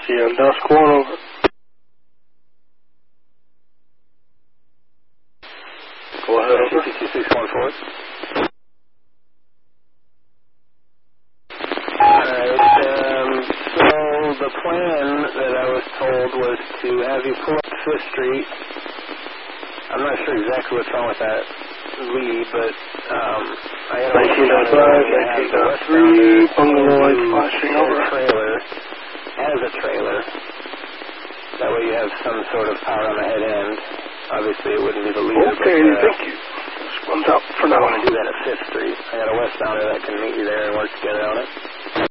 Yeah, dusk one over. Go ahead, over. CT2614. Alright, so the plan that I was told was to have you pull up 5th Street. I'm not sure exactly what's wrong with that lead, but I got 19.5, 19.3, bungalow light flashing over. As a trailer. That way you have some sort of power on the head end. Obviously it wouldn't be the leader. Okay, thank you. This one's out for now. I want to do that at 5th Street. I got a westbounder that can meet you there and work together on it.